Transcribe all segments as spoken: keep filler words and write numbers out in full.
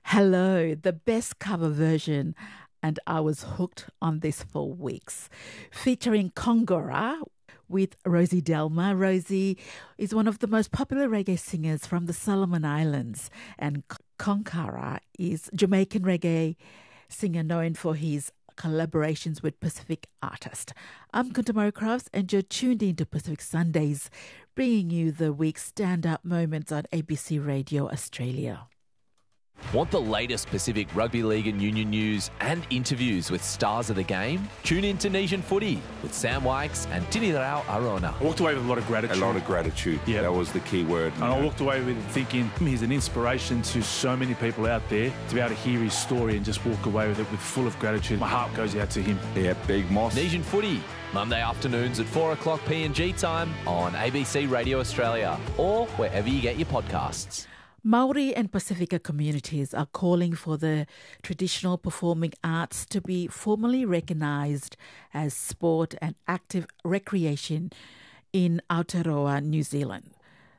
Hello, the best cover version, and I was hooked on this for weeks. Featuring Kongora with Rosie Delma. Rosie is one of the most popular reggae singers from the Solomon Islands, and Konkara is Jamaican reggae singer known for his collaborations with Pacific artists. I'm Kunta Crafts, and you're tuned into Pacific Sundays, bringing you the week's stand-up moments on A B C Radio Australia. Want the latest Pacific Rugby League and Union news and interviews with stars of the game? Tune in to Nation Footy with Sam Wykes and Tinirao Arona. I walked away with a lot of gratitude. A lot of gratitude. Yeah, that was the key word. And I walked away with thinking he's an inspiration to so many people out there to be able to hear his story and just walk away with it with full of gratitude. My heart goes out to him. Yeah, Big Moss. Nation Footy, Monday afternoons at four o'clock P N G time on A B C Radio Australia or wherever you get your podcasts. Maori and Pacifica communities are calling for the traditional performing arts to be formally recognised as sport and active recreation in Aotearoa, New Zealand.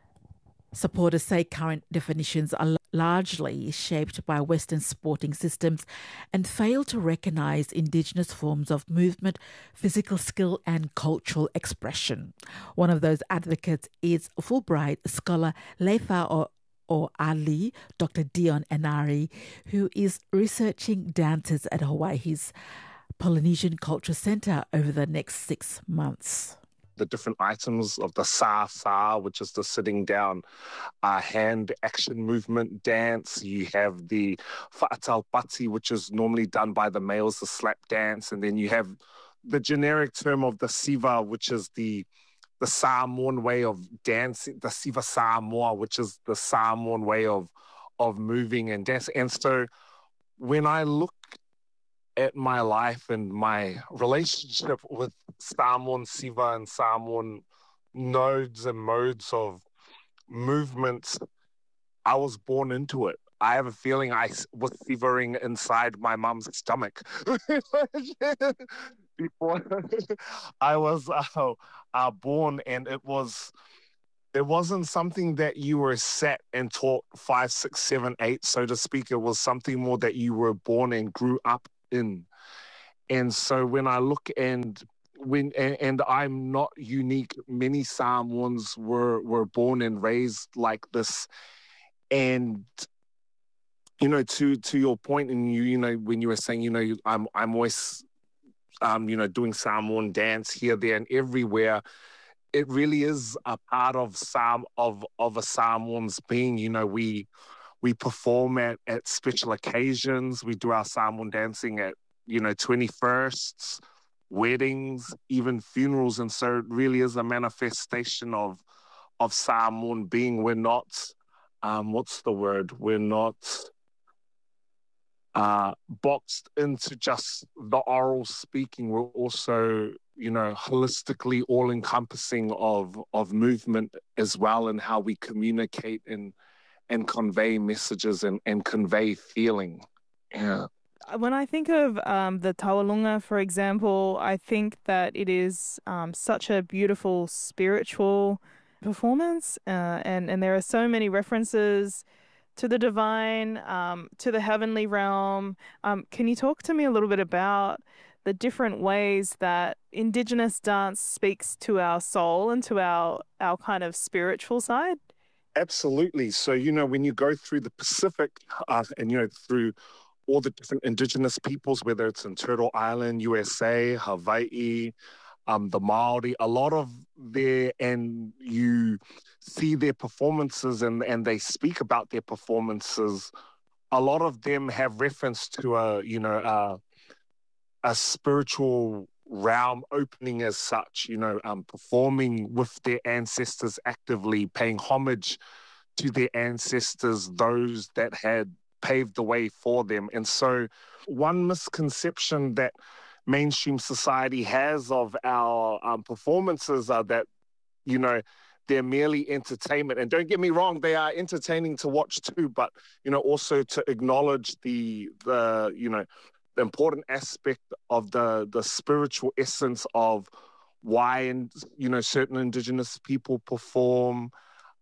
Supporters say current definitions are largely shaped by Western sporting systems and fail to recognise Indigenous forms of movement, physical skill and cultural expression. One of those advocates is Fulbright scholar Leifa or or Ali, Doctor Dion Enari, who is researching dances at Hawaii's Polynesian Culture Centre over the next six months. The different items of the sa-sa, which is the sitting down uh, hand action movement dance. You have the fa'ataupati, which is normally done by the males, the slap dance. And then you have the generic term of the siva, which is the the Samoan way of dancing, the Siva Samoa, which is the Samoan way of of moving and dancing. And so when I look at my life and my relationship with Samoan Siva and Samoan nodes and modes of movement, I was born into it. I have a feeling I was shivering inside my mum's stomach before I was uh, uh, born, and it was it wasn't something that you were sat and taught five, six, seven, eight, so to speak. It was something more that you were born and grew up in. And so when I look and when and, and I'm not unique, many Samoans were were born and raised like this, and. You know, to to your point, and you you know when you were saying, you know, I'm I'm always, um, you know, doing Samoan dance here, there, and everywhere. It really is a part of Sam of of a Samoan's being. You know, we we perform at at special occasions. We do our Samoan dancing at you know twenty-firsts, weddings, even funerals, and so it really is a manifestation of of Samoan being. We're not, um, what's the word? We're not. Uh, boxed into just the oral speaking. We're also, you know, holistically all-encompassing of of movement as well, and how we communicate and and convey messages and, and convey feeling. Yeah. When I think of um, the Tawalunga, for example, I think that it is um, such a beautiful spiritual performance, uh, and, and there are so many references to the divine, um, to the heavenly realm. Um, can you talk to me a little bit about the different ways that Indigenous dance speaks to our soul and to our, our kind of spiritual side? Absolutely. So, you know, when you go through the Pacific uh, and, you know, through all the different Indigenous peoples, whether it's in Turtle Island, U S A, Hawaii, um, the Maori, a lot of their, and you see their performances and, and they speak about their performances, a lot of them have reference to a, you know, a, a spiritual realm opening as such, you know, um, performing with their ancestors actively, paying homage to their ancestors, those that had paved the way for them. And so one misconception that mainstream society has of our um, performances are that, you know, they're merely entertainment. And don't get me wrong, they are entertaining to watch too, but, you know, also to acknowledge the, the you know, the important aspect of the, the spiritual essence of why, and you know, certain Indigenous people perform,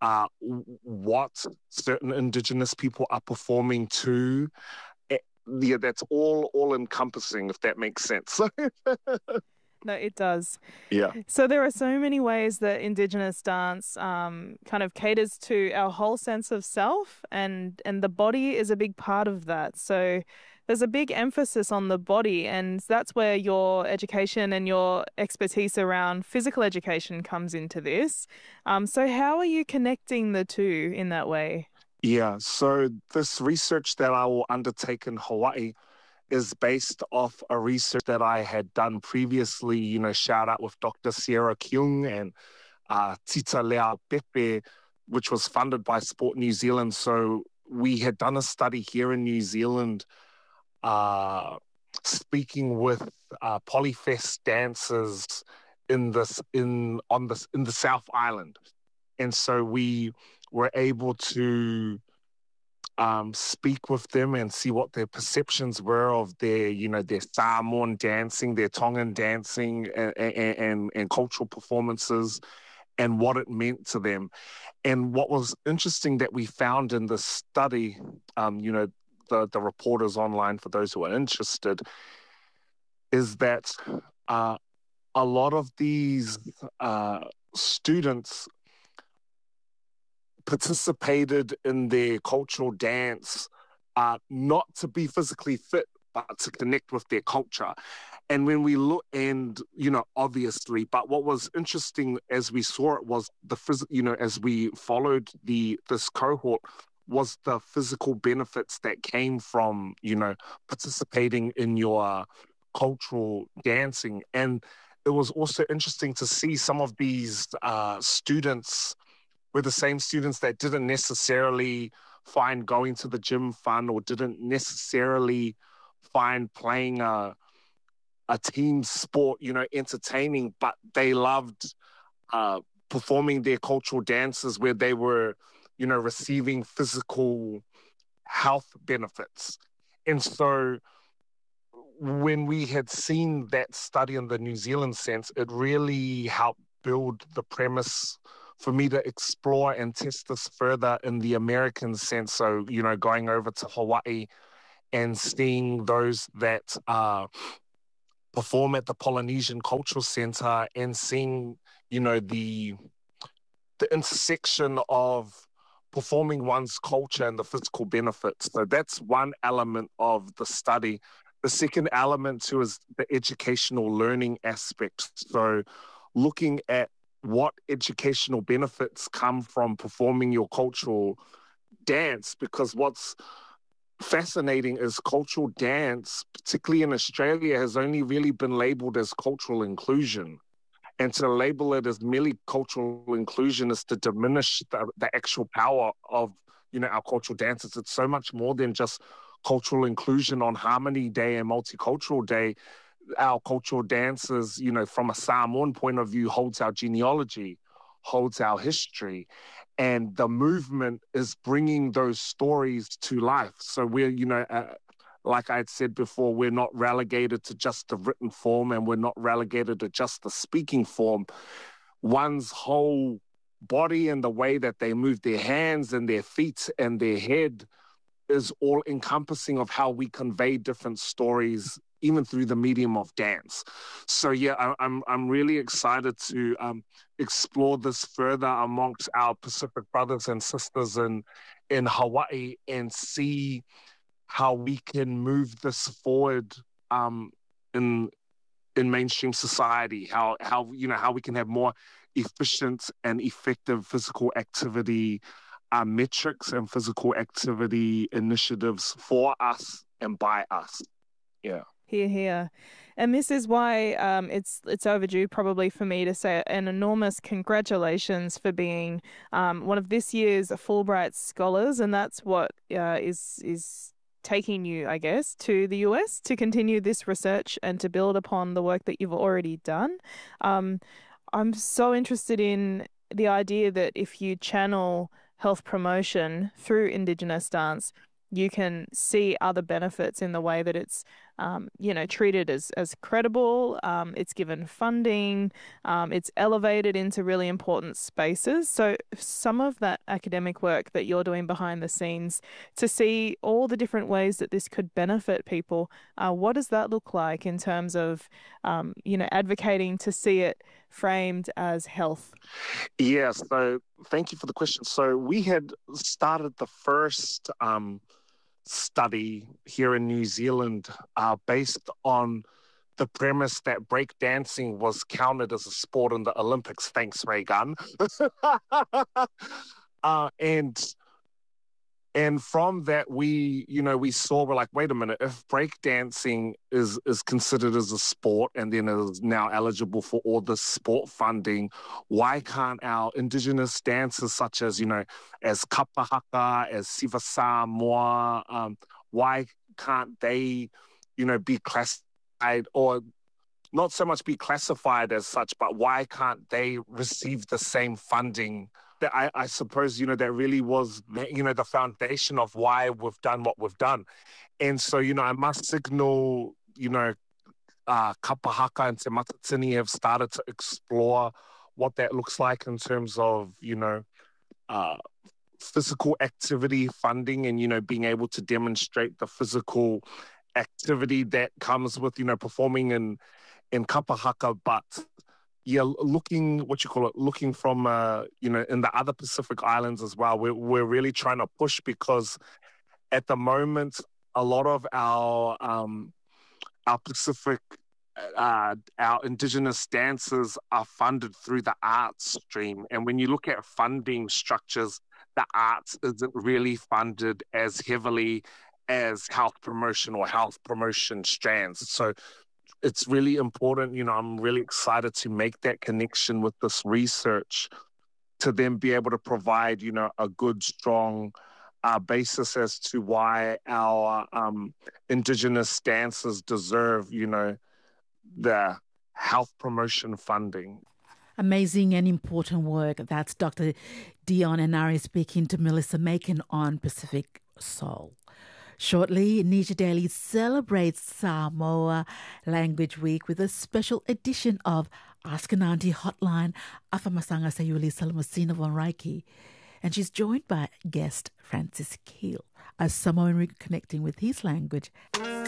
uh, what certain Indigenous people are performing to. Yeah, that's all all encompassing, if that makes sense. No, it does. Yeah. So there are so many ways that Indigenous dance um, kind of caters to our whole sense of self, and, and the body is a big part of that. So there's a big emphasis on the body, and that's where your education and your expertise around physical education comes into this. Um, so how are you connecting the two in that way? Yeah, so this research that I will undertake in Hawaii is based off a research that I had done previously, you know, shout out with Doctor Sierra Kyung and uh, Tita Lea Pepe, which was funded by Sport New Zealand. So we had done a study here in New Zealand uh, speaking with uh, polyfest dancers in this in on this in the South Island. And so we were able to um, speak with them and see what their perceptions were of their, you know, their Samoan dancing, their Tongan dancing, and, and, and, and cultural performances, and what it meant to them. And what was interesting that we found in the study, um, you know, the, the reporters online, for those who are interested, is that uh, a lot of these uh, students participated in their cultural dance uh, not to be physically fit, but to connect with their culture. And when we look, and, you know, obviously, but what was interesting as we saw it was the phys- you know, as we followed the this cohort, was the physical benefits that came from, you know, participating in your cultural dancing. And it was also interesting to see some of these uh, students were the same students that didn't necessarily find going to the gym fun, or didn't necessarily find playing a, a team sport, you know, entertaining, but they loved uh, performing their cultural dances where they were, you know, receiving physical health benefits. And so when we had seen that study in the New Zealand sense, it really helped build the premise for me to explore and test this further in the American sense. So, you know, going over to Hawaii and seeing those that uh, perform at the Polynesian Cultural Center, and seeing, you know, the the intersection of performing one's culture and the physical benefits. So that's one element of the study. The second element too is the educational learning aspect. So looking at what educational benefits come from performing your cultural dance, because what's fascinating is cultural dance, particularly in Australia, has only really been labeled as cultural inclusion. And to label it as merely cultural inclusion is to diminish the, the actual power of, you know, our cultural dances. It's so much more than just cultural inclusion on Harmony Day and Multicultural Day. Our cultural dances, you know, from a Samoan point of view, holds our genealogy, holds our history. And the movement is bringing those stories to life. So we're, you know, uh, like I had said before, we're not relegated to just the written form, and we're not relegated to just the speaking form. One's whole body and the way that they move their hands and their feet and their head is all encompassing of how we convey different stories, even through the medium of dance. So yeah, I, I'm I'm really excited to um, explore this further amongst our Pacific brothers and sisters in in Hawaii, and see how we can move this forward um, in in mainstream society. How how you know how we can have more efficient and effective physical activity uh, metrics and physical activity initiatives for us and by us. Yeah. Here, here. And this is why um, it's it's overdue probably for me to say an enormous congratulations for being um, one of this year's Fulbright scholars. And that's what uh, is is taking you, I guess, to the U S to continue this research and to build upon the work that you've already done. Um, I'm so interested in the idea that if you channel health promotion through Indigenous dance, you can see other benefits in the way that it's um, you know, treated as, as credible. Um, it's given funding. Um, it's elevated into really important spaces. So some of that academic work that you're doing behind the scenes to see all the different ways that this could benefit people, uh, what does that look like in terms of, um, you know, advocating to see it framed as health? Yeah, so thank you for the question. So we had started the first um, study here in New Zealand uh, based on the premise that breakdancing was counted as a sport in the Olympics. Thanks, Reagan. uh, and and from that, we, you know, we saw, we're like, wait a minute, if breakdancing is is considered as a sport and then is now eligible for all the sport funding, why can't our indigenous dances such as, you know, as kapa haka, as siva Samoa, um, why can't they, you know, be classified, or not so much be classified as such, but why can't they receive the same funding? That I, I suppose, you know, that really was, you know, the foundation of why we've done what we've done. And so, you know, I must signal, you know, uh, Kapa Haka and Te Matatini have started to explore what that looks like in terms of, you know, uh, physical activity funding and, you know, being able to demonstrate the physical activity that comes with, you know, performing in, in Kapa Haka, but yeah, looking, what you call it, looking from, uh, you know, in the other Pacific Islands as well, we're, we're really trying to push because at the moment, a lot of our, um, our Pacific, uh, our indigenous dancers are funded through the arts stream. And when you look at funding structures, the arts isn't really funded as heavily as health promotion or health promotion strands. So it's really important, you know, I'm really excited to make that connection with this research to then be able to provide, you know, a good, strong uh, basis as to why our um, indigenous dancers deserve, you know, the health promotion funding. Amazing and important work. That's Doctor Dion Enari speaking to Melissa Macon on Pacific Soul. Shortly, Nisha Daily celebrates Samoa Language Week with a special edition of Ask an Auntie Hotline. Afamasanga Sayuli Salamasina von Reiki. And she's joined by guest Francis Keel, a Samoan reconnecting with his language.